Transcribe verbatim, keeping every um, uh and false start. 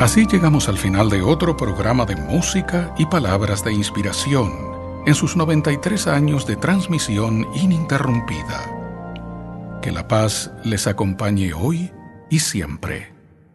Así llegamos al final de otro programa de música y palabras de inspiración en sus noventa y tres años de transmisión ininterrumpida. Que la paz les acompañe hoy y siempre.